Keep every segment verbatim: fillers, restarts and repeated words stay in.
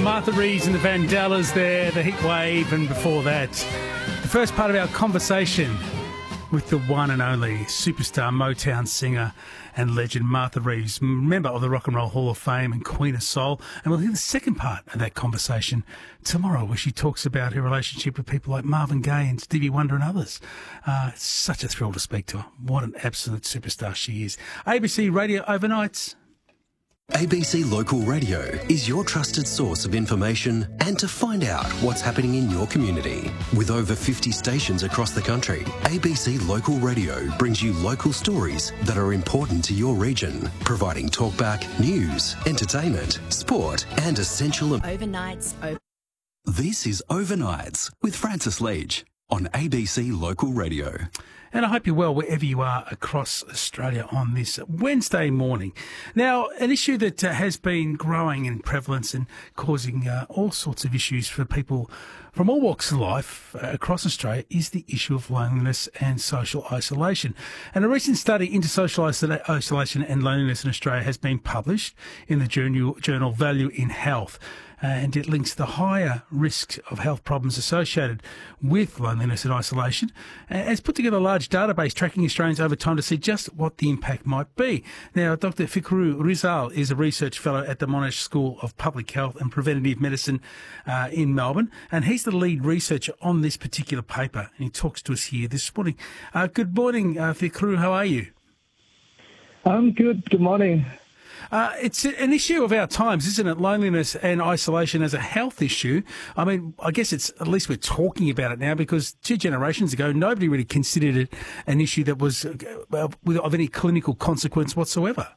Martha Reeves and the Vandellas there, the Heat Wave, and before that, the first part of our conversation with the one and only superstar Motown singer and legend Martha Reeves, member of the Rock and Roll Hall of Fame and Queen of Soul. And we'll hear the second part of that conversation tomorrow, where she talks about her relationship with people like Marvin Gaye and Stevie Wonder and others. Uh, it's such a thrill to speak to her. What an absolute superstar she is. A B C Radio Overnights. A B C Local Radio is your trusted source of information and to find out what's happening in your community. With over fifty stations across the country, A B C Local Radio brings you local stories that are important to your region, providing talkback, news, entertainment, sport and essential... Overnights. O- This is Overnights with Francis Leach on A B C Local Radio. And I hope you're well wherever you are across Australia on this Wednesday morning. Now, an issue that uh, has been growing in prevalence and causing uh, all sorts of issues for people from all walks of life uh, across Australia is the issue of loneliness and social isolation. And a recent study into social isola- isolation and loneliness in Australia has been published in the journal, journal Value in Health. Uh, and it links the higher risk of health problems associated with loneliness and isolation, and has put together a large database tracking Australians over time to see just what the impact might be. Now, Doctor Fikru Rizal is a research fellow at the Monash School of Public Health and Preventative Medicine uh, in Melbourne, and he's the lead researcher on this particular paper, and he talks to us here this morning. Uh, good morning, uh, Fikru. How are you? I'm good. Good morning. Uh, it's an issue of our times, isn't it? Loneliness and isolation as a health issue. I mean, I guess it's at least we're talking about it now, because two generations ago, nobody really considered it an issue that was uh, of any clinical consequence whatsoever.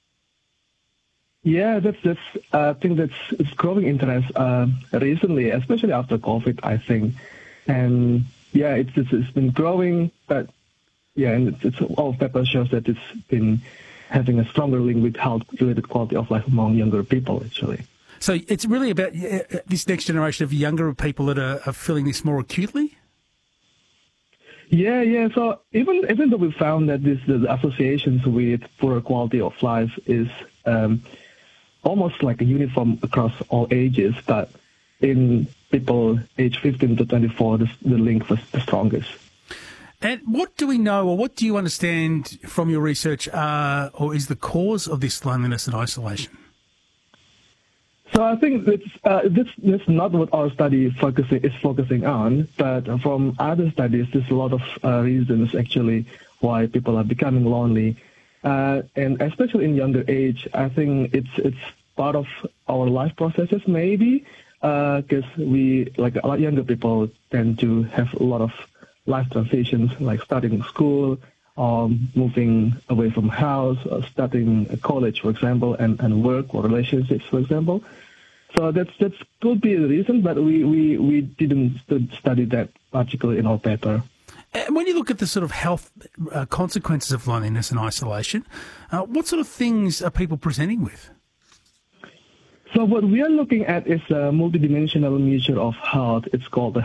Yeah, that's that's. Uh, I think that's it's growing interest uh, recently, especially after COVID, I think. And yeah, it's it's, it's been growing, but yeah, and it's, it's all paper shows that it's been having a stronger link with health-related quality of life among younger people, actually. So it's really about uh, this next generation of younger people that are, are feeling this more acutely? Yeah, yeah. So even even though we found that this the associations with poor quality of life is um, almost like a uniform across all ages, but in people age fifteen to twenty-four, the, the link was the strongest. And what do we know, or what do you understand from your research, uh, or is the cause of this loneliness and isolation? So I think it's, uh, this, this is not what our study focusing, is focusing on, but from other studies, there's a lot of uh, reasons actually why people are becoming lonely. Uh, and especially in younger age, I think it's it's part of our life processes maybe, because uh, we, like a lot younger people, tend to have a lot of life transitions, like starting school, um, moving away from house, or starting college, for example, and, and work or relationships, for example. So that's that's could be the reason, but we, we, we didn't study that particularly in our paper. And when you look at the sort of health uh, consequences of loneliness and isolation, uh, what sort of things are people presenting with? So what we are looking at is a multidimensional measure of health. It's called the